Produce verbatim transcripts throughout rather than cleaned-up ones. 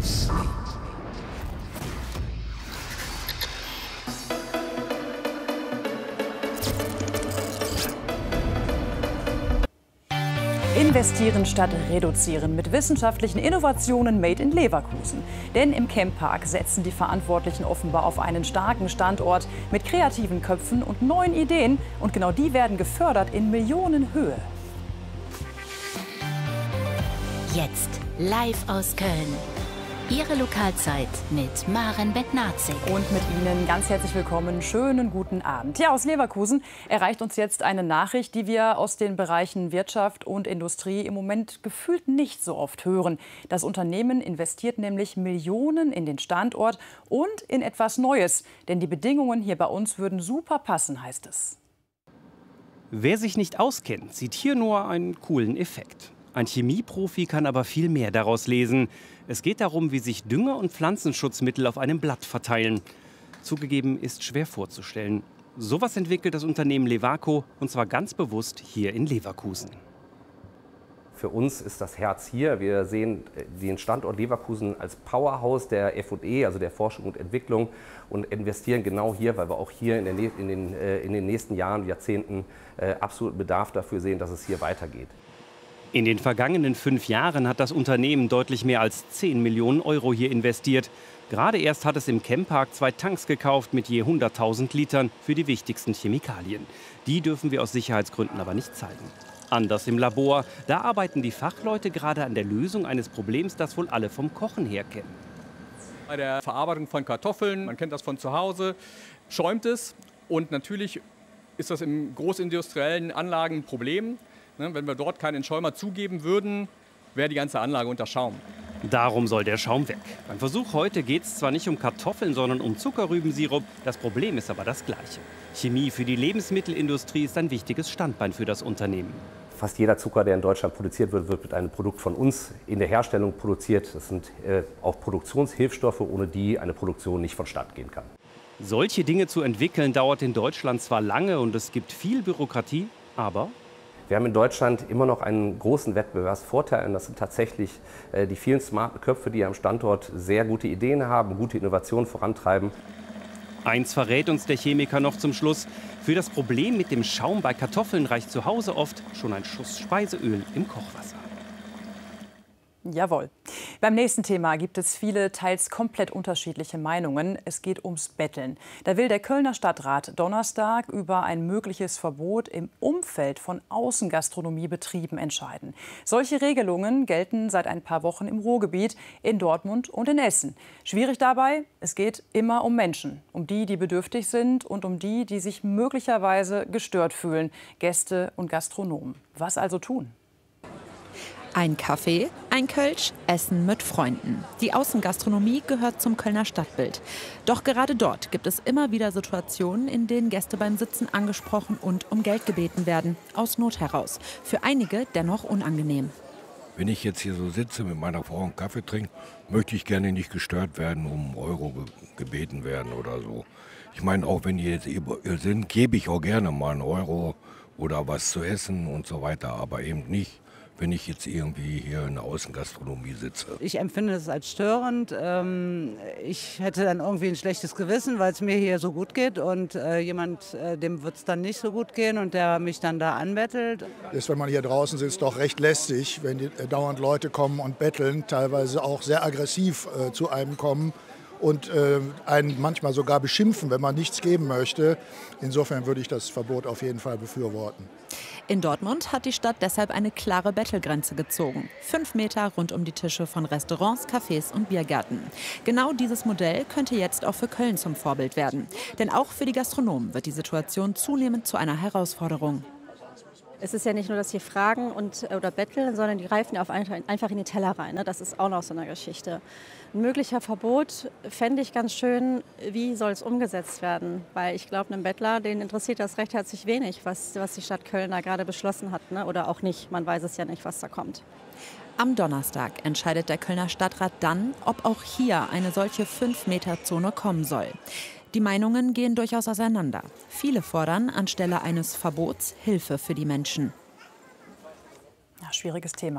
sleep. Investieren statt reduzieren mit wissenschaftlichen Innovationen made in Leverkusen. Denn im Camppark setzen die Verantwortlichen offenbar auf einen starken Standort mit kreativen Köpfen und neuen Ideen. Und genau die werden gefördert in Millionenhöhe. Jetzt live aus Köln. Ihre Lokalzeit mit Maren Bednarczyk. Und mit Ihnen ganz herzlich willkommen. Schönen guten Abend. Ja, aus Leverkusen erreicht uns jetzt eine Nachricht, die wir aus den Bereichen Wirtschaft und Industrie im Moment gefühlt nicht so oft hören. Das Unternehmen investiert nämlich Millionen in den Standort und in etwas Neues. Denn die Bedingungen hier bei uns würden super passen, heißt es. Wer sich nicht auskennt, sieht hier nur einen coolen Effekt. Ein Chemieprofi kann aber viel mehr daraus lesen. Es geht darum, wie sich Dünger- und Pflanzenschutzmittel auf einem Blatt verteilen. Zugegeben, ist schwer vorzustellen. Sowas entwickelt das Unternehmen Levaco, und zwar ganz bewusst hier in Leverkusen. Für uns ist das Herz hier. Wir sehen den Standort Leverkusen als Powerhouse der F und E, also der Forschung und Entwicklung, und investieren genau hier, weil wir auch hier in, der, in, den, in den nächsten Jahren, Jahrzehnten äh, absoluten Bedarf dafür sehen, dass es hier weitergeht. In den vergangenen fünf Jahren hat das Unternehmen deutlich mehr als zehn Millionen Euro hier investiert. Gerade erst hat es im Camppark zwei Tanks gekauft mit je hunderttausend Litern für die wichtigsten Chemikalien. Die dürfen wir aus Sicherheitsgründen aber nicht zeigen. Anders im Labor, da arbeiten die Fachleute gerade an der Lösung eines Problems, das wohl alle vom Kochen her kennen. Bei der Verarbeitung von Kartoffeln, man kennt das von zu Hause, schäumt es. Und natürlich ist das in großindustriellen Anlagen ein Problem. Wenn wir dort keinen Schäumer zugeben würden, wäre die ganze Anlage unter Schaum. Darum soll der Schaum weg. Beim Versuch heute geht es zwar nicht um Kartoffeln, sondern um Zuckerrübensirup. Das Problem ist aber das gleiche. Chemie für die Lebensmittelindustrie ist ein wichtiges Standbein für das Unternehmen. Fast jeder Zucker, der in Deutschland produziert wird, wird mit einem Produkt von uns in der Herstellung produziert. Das sind äh, auch Produktionshilfsstoffe, ohne die eine Produktion nicht vonstatten gehen kann. Solche Dinge zu entwickeln, dauert in Deutschland zwar lange und es gibt viel Bürokratie, aber wir haben in Deutschland immer noch einen großen Wettbewerbsvorteil, und das sind tatsächlich äh, die vielen smarten Köpfe, die am Standort sehr gute Ideen haben, gute Innovationen vorantreiben. Eins verrät uns der Chemiker noch zum Schluss: Für das Problem mit dem Schaum bei Kartoffeln reicht zu Hause oft schon ein Schuss Speiseöl im Kochwasser. Jawohl. Beim nächsten Thema gibt es viele, teils komplett unterschiedliche Meinungen. Es geht ums Betteln. Da will der Kölner Stadtrat Donnerstag über ein mögliches Verbot im Umfeld von Außengastronomiebetrieben entscheiden. Solche Regelungen gelten seit ein paar Wochen im Ruhrgebiet, in Dortmund und in Essen. Schwierig dabei, es geht immer um Menschen. Um die, die bedürftig sind, und um die, die sich möglicherweise gestört fühlen. Gäste und Gastronomen. Was also tun? Ein Kaffee, ein Kölsch, Essen mit Freunden. Die Außengastronomie gehört zum Kölner Stadtbild. Doch gerade dort gibt es immer wieder Situationen, in denen Gäste beim Sitzen angesprochen und um Geld gebeten werden. Aus Not heraus. Für einige dennoch unangenehm. Wenn ich jetzt hier so sitze mit meiner Frau einen Kaffee trinke, möchte ich gerne nicht gestört werden, um Euro ge- gebeten werden oder so. Ich meine, auch wenn die jetzt hier sind, gebe ich auch gerne mal einen Euro oder was zu essen und so weiter, aber eben nicht, wenn ich jetzt irgendwie hier in der Außengastronomie sitze. Ich empfinde es als störend. Ich hätte dann irgendwie ein schlechtes Gewissen, weil es mir hier so gut geht, und jemand, dem wird es dann nicht so gut gehen und der mich dann da anbettelt. Ist, wenn man hier draußen sitzt, doch recht lästig, wenn die, äh, dauernd Leute kommen und betteln, teilweise auch sehr aggressiv äh, zu einem kommen und äh, einen manchmal sogar beschimpfen, wenn man nichts geben möchte. Insofern würde ich das Verbot auf jeden Fall befürworten. In Dortmund hat die Stadt deshalb eine klare Bettelgrenze gezogen. Fünf Meter rund um die Tische von Restaurants, Cafés und Biergärten. Genau dieses Modell könnte jetzt auch für Köln zum Vorbild werden. Denn auch für die Gastronomen wird die Situation zunehmend zu einer Herausforderung. Es ist ja nicht nur, dass sie fragen und, oder betteln, sondern die greifen ja auf einfach in die Teller rein. Ne? Das ist auch noch so eine Geschichte. Ein möglicher Verbot fände ich ganz schön, wie soll es umgesetzt werden? Weil ich glaube, einem Bettler, den interessiert das recht herzlich wenig, was, was die Stadt Köln da gerade beschlossen hat. Ne? Oder auch nicht, man weiß es ja nicht, was da kommt. Am Donnerstag entscheidet der Kölner Stadtrat dann, ob auch hier eine solche fünf Meter Zone kommen soll. Die Meinungen gehen durchaus auseinander. Viele fordern anstelle eines Verbots Hilfe für die Menschen. Ja, schwieriges Thema.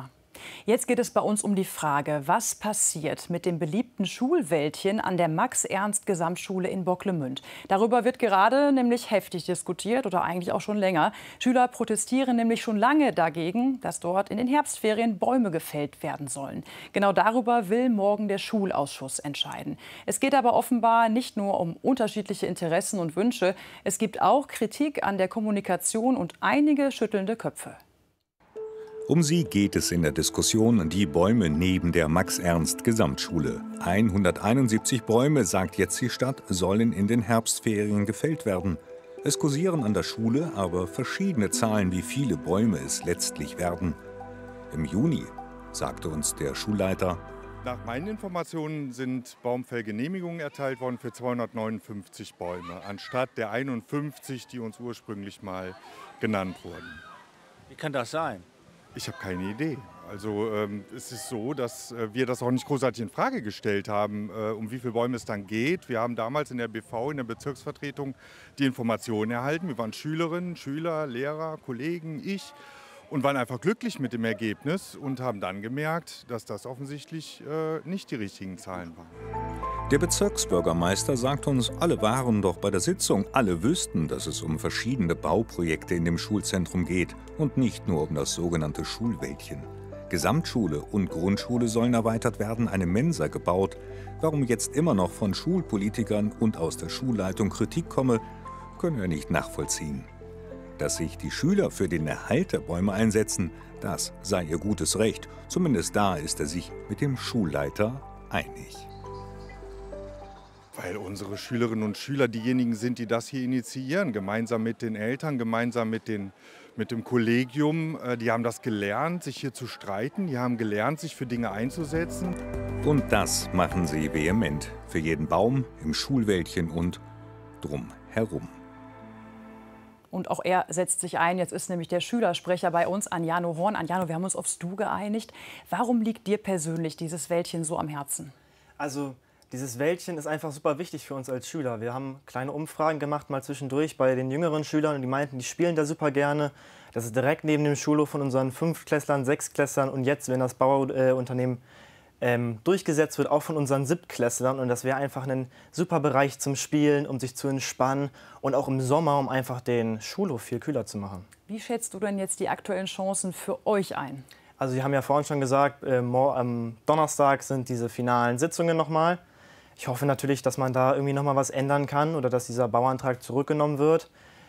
Jetzt geht es bei uns um die Frage, was passiert mit dem beliebten Schulwäldchen an der Max-Ernst-Gesamtschule in Bocklemünd. Darüber wird gerade nämlich heftig diskutiert oder eigentlich auch schon länger. Schüler protestieren nämlich schon lange dagegen, dass dort in den Herbstferien Bäume gefällt werden sollen. Genau darüber will morgen der Schulausschuss entscheiden. Es geht aber offenbar nicht nur um unterschiedliche Interessen und Wünsche. Es gibt auch Kritik an der Kommunikation und einige schüttelnde Köpfe. Um sie geht es in der Diskussion die Bäume neben der Max-Ernst-Gesamtschule. hunderteinundsiebzig Bäume, sagt jetzt die Stadt, sollen in den Herbstferien gefällt werden. Es kursieren an der Schule aber verschiedene Zahlen, wie viele Bäume es letztlich werden. Im Juni, sagte uns der Schulleiter, nach meinen Informationen sind Baumfellgenehmigungen erteilt worden für zweihundertneunundfünfzig Bäume, anstatt der einundfünfzig, die uns ursprünglich mal genannt wurden. Wie kann das sein? Ich habe keine Idee. Also ähm, es ist so, dass äh, wir das auch nicht großartig in Frage gestellt haben, äh, um wie viele Bäume es dann geht. Wir haben damals in der B V, in der Bezirksvertretung, die Informationen erhalten. Wir waren Schülerinnen, Schüler, Lehrer, Kollegen, ich und waren einfach glücklich mit dem Ergebnis und haben dann gemerkt, dass das offensichtlich äh, nicht die richtigen Zahlen waren. Der Bezirksbürgermeister sagt uns, alle waren doch bei der Sitzung, alle wüssten, dass es um verschiedene Bauprojekte in dem Schulzentrum geht und nicht nur um das sogenannte Schulwäldchen. Gesamtschule und Grundschule sollen erweitert werden, eine Mensa gebaut. Warum jetzt immer noch von Schulpolitikern und aus der Schulleitung Kritik komme, können wir nicht nachvollziehen. Dass sich die Schüler für den Erhalt der Bäume einsetzen, das sei ihr gutes Recht. Zumindest da ist er sich mit dem Schulleiter einig. Weil unsere Schülerinnen und Schüler diejenigen sind, die das hier initiieren, gemeinsam mit den Eltern, gemeinsam mit, den, mit dem Kollegium. Die haben das gelernt, sich hier zu streiten, die haben gelernt, sich für Dinge einzusetzen. Und das machen sie vehement, für jeden Baum, im Schulwäldchen und drumherum. Und auch er setzt sich ein. Jetzt ist nämlich der Schülersprecher bei uns, Anjano Horn. Anjano, wir haben uns aufs Du geeinigt. Warum liegt dir persönlich dieses Wäldchen so am Herzen? Also dieses Wäldchen ist einfach super wichtig für uns als Schüler. Wir haben kleine Umfragen gemacht, mal zwischendurch bei den jüngeren Schülern. Und die meinten, die spielen da super gerne. Das ist direkt neben dem Schulhof von unseren Fünftklässlern, Sechstklässlern. Und jetzt, wenn das Bauunternehmen ähm, durchgesetzt wird, auch von unseren Siebtklässlern. Und das wäre einfach ein super Bereich zum Spielen, um sich zu entspannen. Und auch im Sommer, um einfach den Schulhof viel kühler zu machen. Wie schätzt du denn jetzt die aktuellen Chancen für euch ein? Also, wir haben ja vorhin schon gesagt, äh, am Donnerstag sind diese finalen Sitzungen nochmal. Ich hoffe natürlich, dass man da irgendwie noch mal was ändern kann oder dass dieser Bauantrag zurückgenommen wird.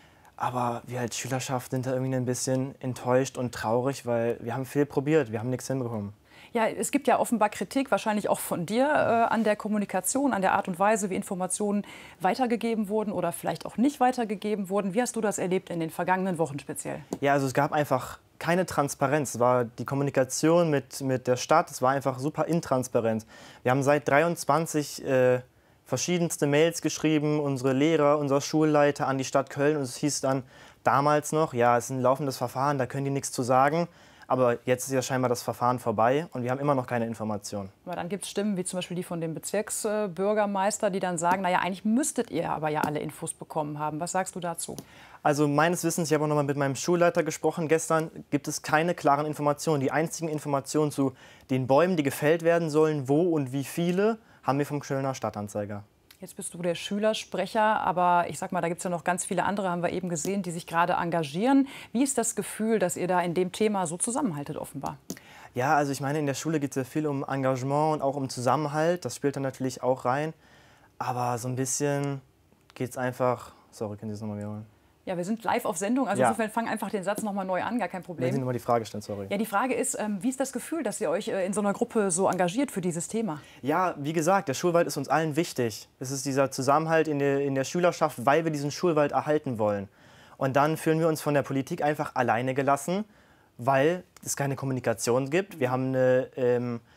Aber wir als Schülerschaft sind da irgendwie ein bisschen enttäuscht und traurig, weil wir haben viel probiert, wir haben nichts hinbekommen. Ja, es gibt ja offenbar Kritik, wahrscheinlich auch von dir, äh, an der Kommunikation, an der Art und Weise, wie Informationen weitergegeben wurden oder vielleicht auch nicht weitergegeben wurden. Wie hast du das erlebt in den vergangenen Wochen speziell? Ja, also es gab einfach keine Transparenz. Es war die Kommunikation mit, mit der Stadt, es war einfach super intransparent. Wir haben seit dreiundzwanzig äh, verschiedenste Mails geschrieben, unsere Lehrer, unser Schulleiter an die Stadt Köln. Und es hieß dann damals noch, ja, es ist ein laufendes Verfahren, da können die nichts zu sagen. Aber jetzt ist ja scheinbar das Verfahren vorbei und wir haben immer noch keine Informationen. Aber dann gibt es Stimmen, wie zum Beispiel die von dem Bezirksbürgermeister, die dann sagen, naja, eigentlich müsstet ihr aber ja alle Infos bekommen haben. Was sagst du dazu? Also meines Wissens, ich habe auch noch mal mit meinem Schulleiter gesprochen gestern, gibt es keine klaren Informationen. Die einzigen Informationen zu den Bäumen, die gefällt werden sollen, wo und wie viele, haben wir vom Kölner Stadtanzeiger. Jetzt bist du der Schülersprecher, aber ich sag mal, da gibt es ja noch ganz viele andere, haben wir eben gesehen, die sich gerade engagieren. Wie ist das Gefühl, dass ihr da in dem Thema so zusammenhaltet offenbar? Ja, also ich meine, in der Schule geht es ja viel um Engagement und auch um Zusammenhalt. Das spielt dann natürlich auch rein. Aber so ein bisschen geht es einfach... Sorry, können Sie das nochmal wiederholen? Ja, wir sind live auf Sendung, also ja. insofern fang einfach den Satz noch mal neu an, gar kein Problem. Wenn Sie nochmal die Frage stellen, sorry. Ja, die Frage ist, ähm, wie ist das Gefühl, dass ihr euch äh, in so einer Gruppe so engagiert für dieses Thema? Ja, wie gesagt, der Schulwald ist uns allen wichtig. Es ist dieser Zusammenhalt in der, in der Schülerschaft, weil wir diesen Schulwald erhalten wollen. Und dann fühlen wir uns von der Politik einfach alleine gelassen, weil es keine Kommunikation gibt. Wir haben eine ähm,